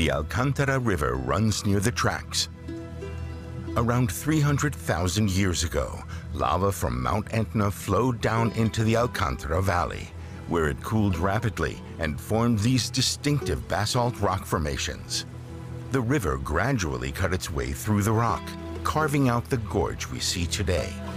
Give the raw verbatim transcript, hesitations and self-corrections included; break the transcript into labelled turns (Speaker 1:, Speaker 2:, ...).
Speaker 1: The Alcantara River runs near the tracks. Around three hundred thousand years ago, lava from Mount Etna flowed down into the Alcantara Valley, where it cooled rapidly and formed these distinctive basalt rock formations. The river gradually cut its way through the rock, carving out the gorge we see today.